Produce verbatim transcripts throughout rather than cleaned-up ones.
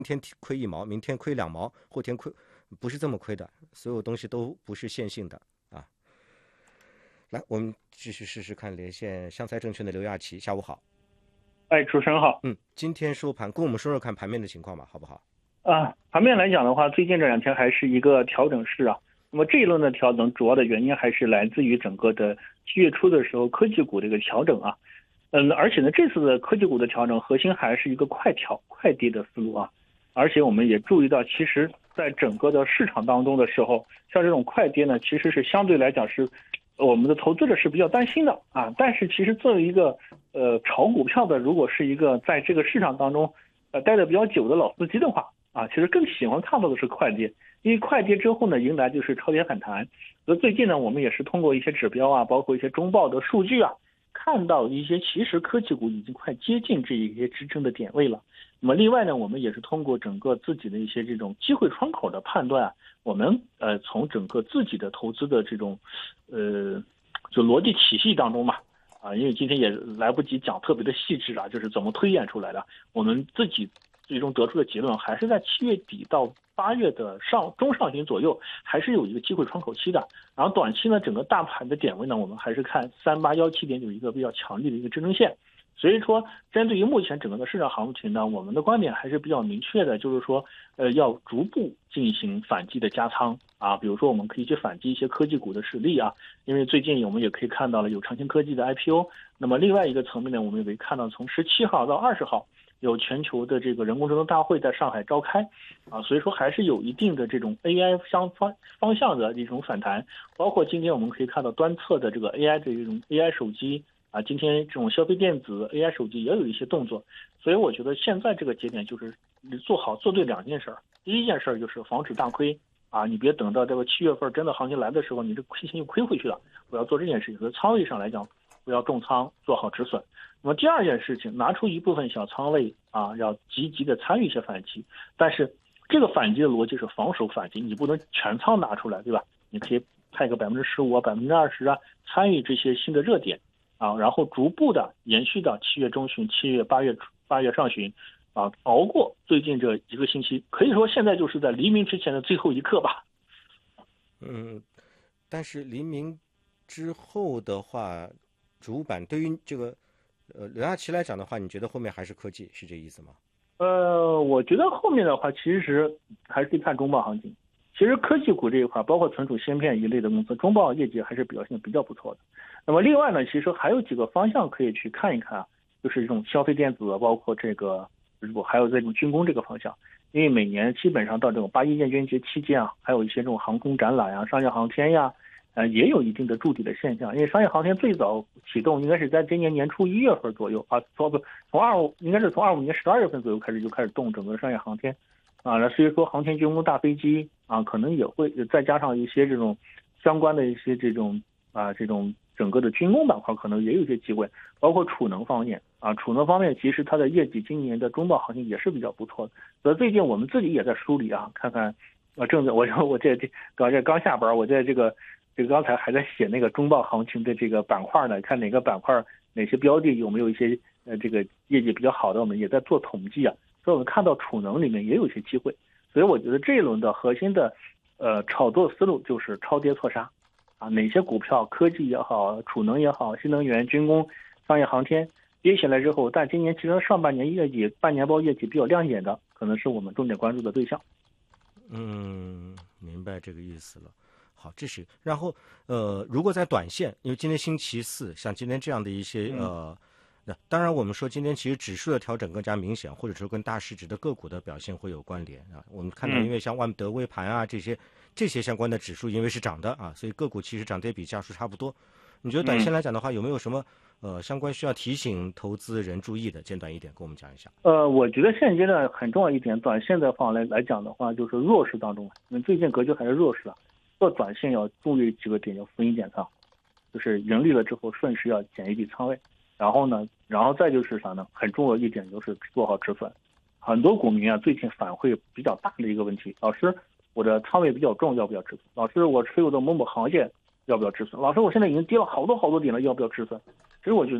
天亏一毛，明天亏两毛，后天亏，不是这么亏的，所有东西都不是线性的啊。来，我们继续试试看连线湘财证券的刘亚琪，下午好。 哎，主持人好。 嗯，今天收盘，跟我们说说看盘面的情况吧，好不好？ 啊，盘面来讲的话，最近这两天还是一个调整市啊。那么这一轮的调整，主要的原因还是来自于整个的七月初的时候科技股的一个调整啊。嗯，而且呢，这次的科技股的调整核心还是一个快调快跌的思路啊。而且我们也注意到，其实在整个的市场当中的时候，像这种快跌呢，其实是相对来讲是我们的投资者是比较担心的啊。但是其实作为一个呃炒股票的，如果是一个在这个市场当中呃待的比较久的老司机的话啊，其实更喜欢看到的是快跌，因为快跌之后呢，迎来就是超跌反弹。所以最近呢，我们也是通过一些指标啊，包括一些中报的数据啊，看到一些其实科技股已经快接近这一些支撑的点位了。那么另外呢，我们也是通过整个自己的一些这种机会窗口的判断啊，我们呃从整个自己的投资的这种呃就逻辑体系当中嘛，啊，因为今天也来不及讲特别的细致啊，就是怎么推演出来的，我们自己最终得出的结论还是在七月底到八月的上中上旬左右，还是有一个机会窗口期的。然后短期呢，整个大盘的点位呢，我们还是看三八幺七点有一个比较强力的一个支撑线。所以说，针对于目前整个的市场行情呢，我们的观点还是比较明确的，就是说，呃，要逐步进行反击的加仓啊。比如说，我们可以去反击一些科技股的实力啊，因为最近我们也可以看到了有长青科技的 I P O。那么另外一个层面呢，我们也可以看到，从十七号到二十号，有全球的这个人工智能大会在上海召开啊，所以说还是有一定的这种 A I 相方方向的一种反弹。包括今天我们可以看到端侧的这个 A I 的这种 A I 手机。啊，今天这种消费电子 A I 手机也有一些动作，所以我觉得现在这个节点就是你做好做对两件事儿。第一件事儿就是防止大亏啊，你别等到这个七月份真的行情来的时候，你这亏钱又亏回去了。我要做这件事情，所以仓位上来讲，不要重仓，做好止损。那么第二件事情，拿出一部分小仓位啊，要积极的参与一些反击，但是这个反击的逻辑是防守反击，你不能全仓拿出来，对吧？你可以派个百分之十五啊，百分之二十啊，参与这些新的热点。啊，然后逐步的延续到七月中旬、七月、八月、八月上旬，啊，熬过最近这一个星期，可以说现在就是在黎明之前的最后一刻吧。 嗯，但是黎明之后的话，主板对于这个呃刘亚琪来讲的话，你觉得后面还是科技，是这意思吗？ 呃，我觉得后面的话，其实还是得看中报行情。其实科技股这一块，包括存储芯片一类的公司，中报业绩还是表现比较不错的。那么另外呢，其实还有几个方向可以去看一看啊，就是这种消费电子，包括这个，还有这种军工这个方向。因为每年基本上到这种八一建军节期间啊，还有一些这种航空展览呀、商业航天呀，呃，也有一定的筑底的现象。因为商业航天最早启动应该是在今年年初一月份左右啊，从不从二五应该是从二五年十二月份左右开始就开始动整个商业航天。啊，那所以说航天军工大飞机啊，可能也会再加上一些这种相关的一些这种啊这种整个的军工板块，可能也有一些机会，包括储能方面啊，储能方面其实它的业绩今年的中报行情也是比较不错的。所以最近我们自己也在梳理啊，看看啊，正在我说我这这刚这刚下班，我在这个这个刚才还在写那个中报行情的这个板块呢，看哪个板块哪些标的有没有一些呃这个业绩比较好的，我们也在做统计啊。所以我们看到储能里面也有一些机会，所以我觉得这一轮的核心的呃炒作思路就是超跌错杀啊，哪些股票科技也好，储能也好，新能源、军工、商业航天跌下来之后，但今年其实上半年业绩半年报业绩比较亮眼的，可能是我们重点关注的对象。 嗯，明白这个意思了。好，这是然后呃，如果在短线，因为今天星期四，像今天这样的一些呃。那当然，我们说今天其实指数的调整更加明显，或者说跟大市值的个股的表现会有关联啊。我们看到，因为像万德、微盘啊这些这些相关的指数，因为是涨的啊，所以个股其实涨跌比家数差不多。你觉得短线来讲的话，有没有什么呃相关需要提醒投资人注意的？简短一点，跟我们讲一下。 呃，我觉得现阶段很重要一点，短线的方来来讲的话，就是弱势当中，因为最近格局还是弱势啊，做短线要注意几个点，要浮盈减仓，就是盈利了之后顺势要减一笔仓位。然后呢，然后再就是啥呢？很重要一点就是做好止损。很多股民啊，最近反馈比较大的一个问题，老师，我的仓位比较重，要不要止损？老师，我持有的某某行业要不要止损？老师，我现在已经跌了好多好多点了，要不要止损？其实我觉得，因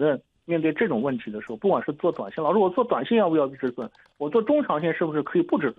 面对这种问题的时候，不管是做短线，老师我做短线要不要止损，我做中长线是不是可以不止损？